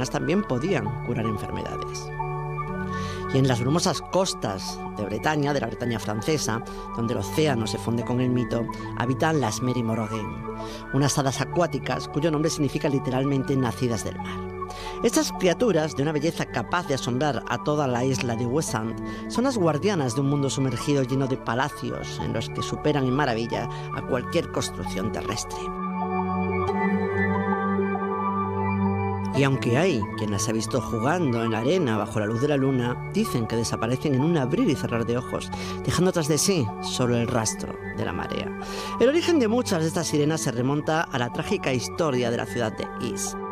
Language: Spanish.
sirenas también podían curar enfermedades. Y en las brumosas costas de Bretaña, de la Bretaña francesa, donde el océano se funde con el mito, habitan las Mary Morgan, unas hadas acuáticas cuyo nombre significa literalmente nacidas del mar. Estas criaturas, de una belleza capaz de asombrar a toda la isla de Uesant, son las guardianas de un mundo sumergido lleno de palacios en los que superan en maravilla a cualquier construcción terrestre. Y aunque hay quien las ha visto jugando en la arena bajo la luz de la luna, dicen que desaparecen en un abrir y cerrar de ojos, dejando tras de sí solo el rastro de la marea. El origen de muchas de estas sirenas se remonta a la trágica historia de la ciudad de Is.